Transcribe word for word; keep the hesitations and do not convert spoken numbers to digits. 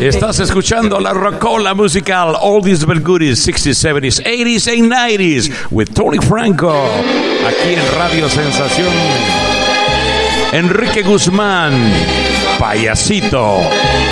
Estás escuchando la Rocola Musical Oldies but Goodies, sixties, seventies, eighties and nineties with Tony Franco. Aquí en Radio Sensación. Enrique Guzmán, Payasito.